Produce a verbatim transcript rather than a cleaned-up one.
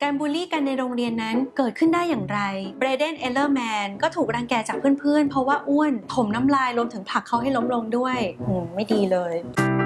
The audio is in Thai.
การบูลลี่กันในโรงเรียนนั้นเกิดขึ้นได้อย่างไรเบรเดนเอลเลอร์แมนก็ถูกรังแกจากเพื่อนๆเพราะว่าอ้วนถมน้ำลายรวมถึงผลักเขาให้ล้มลงด้วยอืมไม่ดีเลย